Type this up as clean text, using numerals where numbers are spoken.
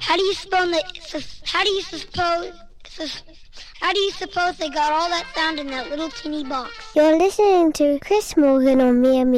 How do you how do you suppose they got all that sound in that little teeny box? You're listening to Chris Morgan on Mere